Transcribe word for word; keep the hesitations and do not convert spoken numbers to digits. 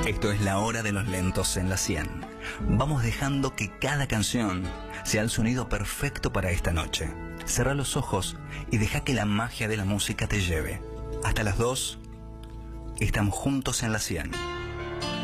Esto es la hora de los lentos en la cien. Vamos dejando que cada canción sea el sonido perfecto para esta noche. Cerra los ojos y deja que la magia de la música te lleve. Hasta las dos, estamos juntos en la cien.